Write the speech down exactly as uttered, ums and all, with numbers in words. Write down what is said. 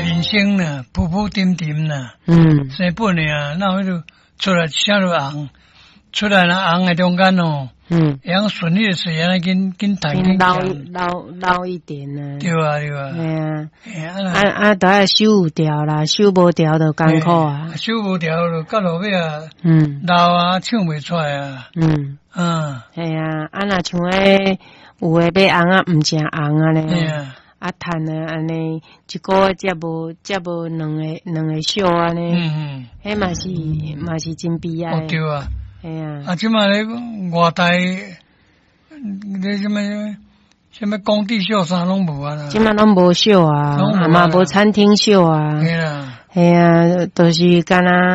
人生呢，浮浮沉沉呐， 嗯， 生本的啊，那我就出来啥都红，出来了红的中间哦， 嗯， 样顺利的水啊，紧紧弹紧紧捞强， 捞捞一点呢。 对啊对啊， 哎呀， 哎呀， 啊啊，都要收掉啦，收无掉就艰苦啊。 收无掉就到落尾啊， 嗯老啊唱袂出来啊， 嗯， 嗯， 哎呀，啊若像诶，有诶买红啊，毋正红啊哎咧。 呀， 啊，趁啊，安尼一个月才无才无两个两个小安尼， 嗯迄嘛是嘛是真悲嗯， 哀哦。对啊， 哎呀， 啊，即马咧外台，咧什么什么工地秀啥拢无啊啦， 即摆拢无小啊， 拢无啊啊嘛无餐厅小啊， 嘿啦。 哎呀，都是干那。